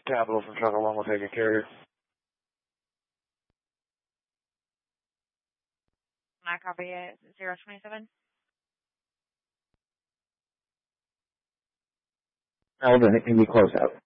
Capital from Chuck along with Hagen Carrier. I copy it. 027. Alvin, it can be close out.